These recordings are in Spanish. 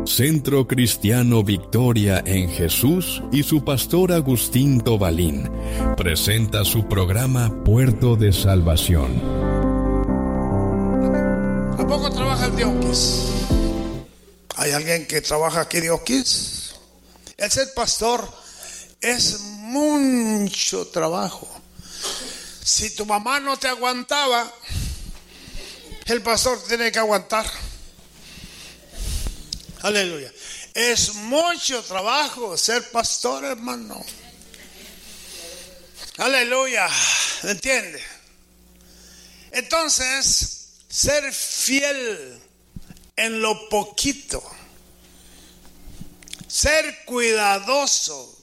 Centro Cristiano Victoria en Jesús y su pastor Agustín Tobalín presenta su programa Puerto de Salvación. ¿A poco trabaja el dióquis? ¿Hay alguien que trabaja aquí dióquis? El ser pastor es mucho trabajo. Si tu mamá no te aguantaba, el pastor tiene que aguantar. Aleluya. Es mucho trabajo ser pastor, hermano. Aleluya. ¿Me entiende? Entonces, ser fiel en lo poquito. Ser cuidadoso.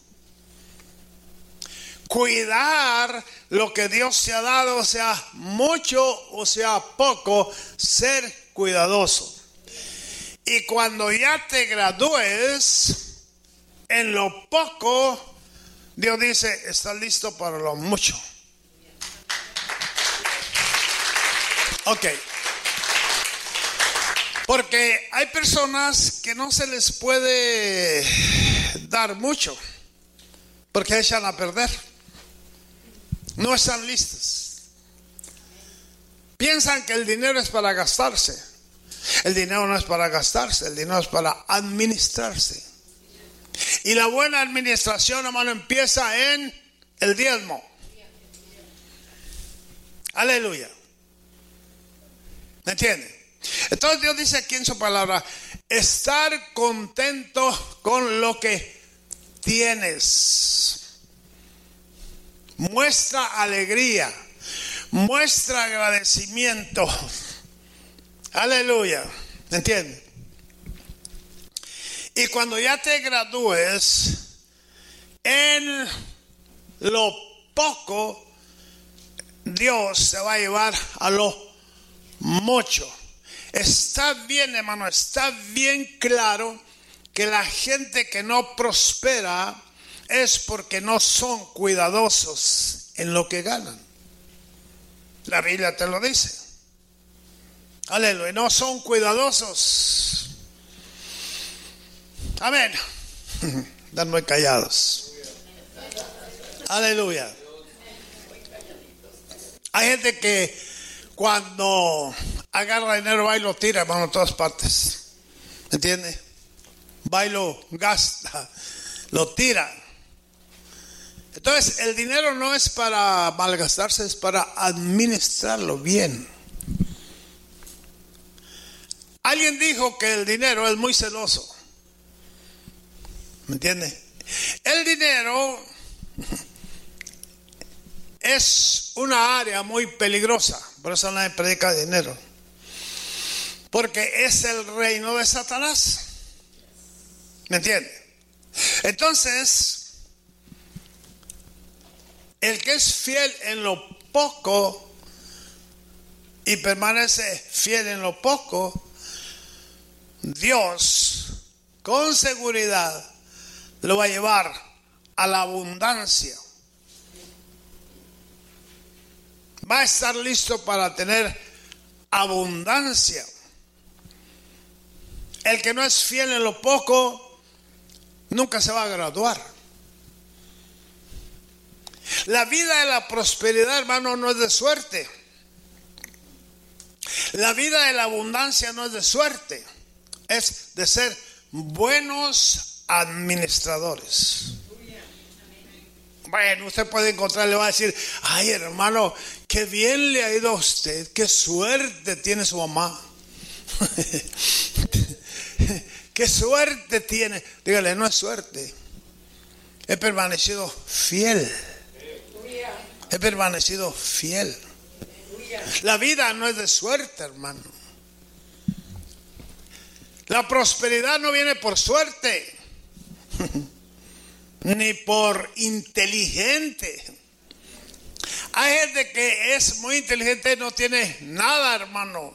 Cuidar lo que Dios te ha dado, sea mucho o sea poco, ser cuidadoso. Y cuando ya te gradúes en lo poco, Dios dice, estás listo para lo mucho. Ok. Porque hay personas que no se les puede dar mucho, porque echan a perder. No están listas. Piensan que el dinero es para gastarse. El dinero no es para gastarse, el dinero es para administrarse. Y la buena administración, hermano, empieza en el diezmo. Aleluya. ¿Me entiende? Entonces Dios dice aquí en su palabra, estar contento con lo que tienes. Muestra alegría, muestra agradecimiento. Aleluya, ¿me entiendes? Y cuando ya te gradúes en lo poco, Dios te va a llevar a lo mucho. Está bien, hermano, está bien claro que la gente que no prospera es porque no son cuidadosos en lo que ganan. La Biblia te lo dice. Aleluya, no son cuidadosos. Amén. Están muy callados. Aleluya. Hay gente que cuando agarra dinero va y lo tira, hermano, a todas partes. ¿Me entiende? Va y lo gasta, lo tira. Entonces, el dinero no es para malgastarse, es para administrarlo bien. Alguien dijo que el dinero es muy celoso. ¿Me entiende? El dinero es una área muy peligrosa. Por eso nadie predica de dinero. Porque es el reino de Satanás. ¿Me entiende? Entonces, el que es fiel en lo poco y permanece fiel en lo poco, Dios con seguridad lo va a llevar a la abundancia. Va a estar listo para tener abundancia. El que no es fiel en lo poco nunca se va a graduar. La vida de la prosperidad, hermano, no es de suerte. La vida de la abundancia no es de suerte. Es de ser buenos administradores. Bueno, usted puede encontrar, le va a decir, ay, hermano, qué bien le ha ido a usted, qué suerte tiene su mamá. Qué suerte tiene. Dígale, no es suerte. He permanecido fiel. He permanecido fiel. La vida no es de suerte, hermano. La prosperidad no viene por suerte, ni por inteligente. Hay gente que es muy inteligente y no tiene nada, hermano.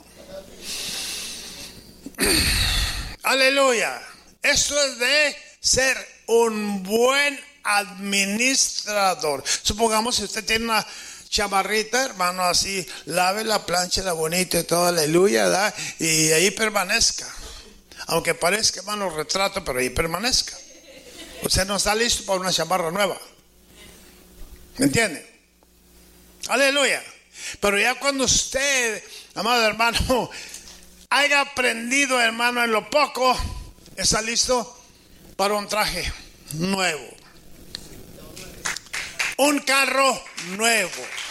Aleluya. Esto es de ser un buen administrador. Supongamos si usted tiene una chamarrita, hermano, así, lave la plancha, la bonita y todo, aleluya, ¿verdad? Y ahí permanezca. Aunque parezca, hermano, retrato, pero ahí permanezca. Usted no está listo para una chamarra nueva. ¿Me entiende? Aleluya. Pero ya cuando usted, amado hermano, haya aprendido, hermano, en lo poco, está listo para un traje nuevo. Un carro nuevo.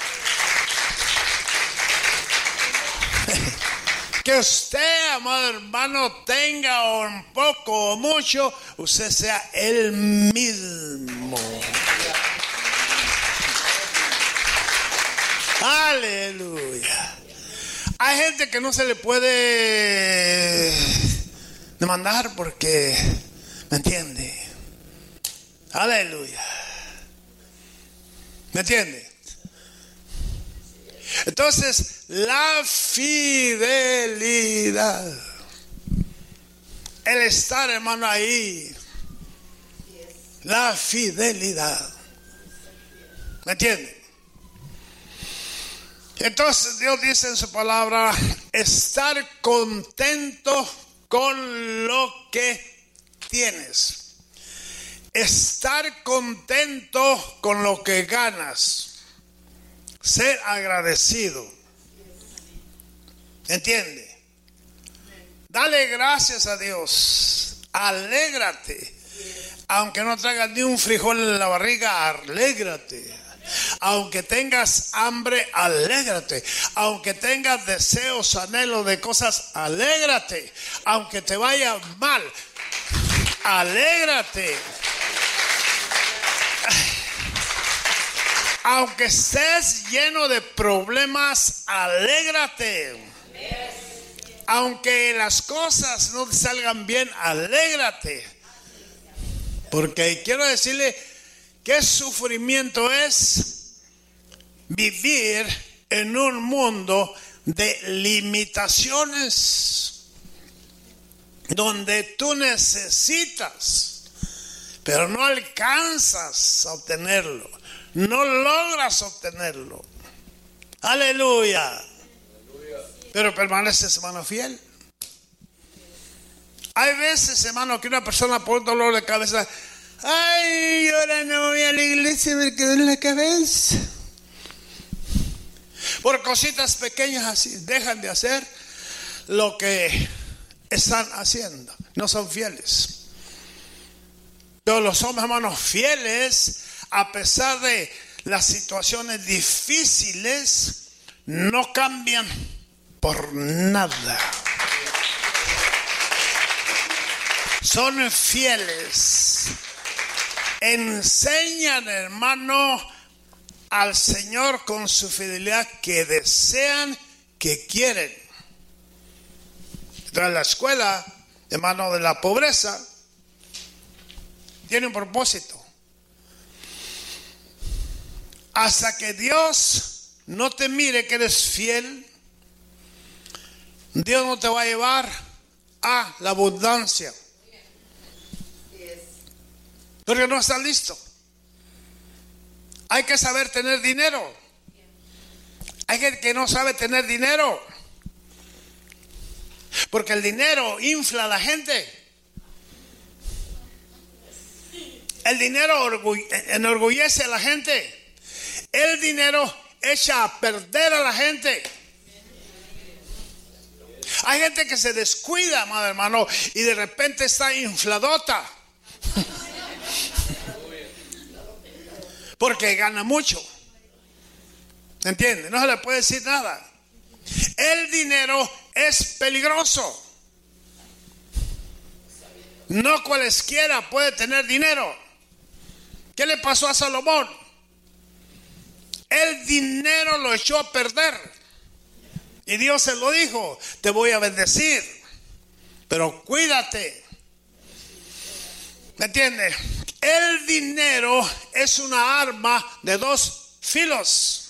Que usted, amado hermano, tenga un poco o mucho, usted sea el mismo. Aleluya. Hay gente que no se le puede demandar porque, ¿me entiende? Aleluya. ¿Me entiende? Entonces, la fidelidad, el estar, hermano, ahí, la fidelidad, ¿me entiende? Entonces Dios dice en su palabra, estar contento con lo que tienes, estar contento con lo que ganas. Ser agradecido. ¿Entiende? Dale gracias a Dios. Alégrate. Aunque no traigas ni un frijol en la barriga, alégrate. Aunque tengas hambre, alégrate. Aunque tengas deseos, anhelos de cosas, alégrate. Aunque te vaya mal, alégrate. Aunque estés lleno de problemas, alégrate. Aunque las cosas no te salgan bien, alégrate. Porque quiero decirle qué sufrimiento es vivir en un mundo de limitaciones, donde tú necesitas, pero no alcanzas a obtenerlo. No logras obtenerlo. Aleluya. Pero permaneces, hermano, fiel. Hay veces, hermano, que una persona por un dolor de cabeza, ay, ahora no voy a la iglesia, me quedó en la cabeza. Por cositas pequeñas así, dejan de hacer lo que están haciendo. No son fieles. Pero los hombres, hermanos, fieles, a pesar de las situaciones difíciles, no cambian por nada. Son fieles. Enseñan, hermano, al Señor con su fidelidad que desean, que quieren. Entonces, la escuela, hermano, de la pobreza tiene un propósito. Hasta que Dios no te mire que eres fiel, Dios no te va a llevar a la abundancia. Porque no estás listo. Hay que saber tener dinero. Hay gente que no sabe tener dinero. Porque el dinero infla a la gente. El dinero enorgullece a la gente. El dinero echa a perder a la gente. Hay gente que se descuida, amado hermano, y de repente está infladota. Porque gana mucho. ¿Entiende? No se le puede decir nada. El dinero es peligroso. No cualesquiera puede tener dinero. ¿Qué le pasó a Salomón? El dinero lo echó a perder. Y Dios se lo dijo: te voy a bendecir, pero cuídate. ¿Me entiende? El dinero es una arma de dos filos.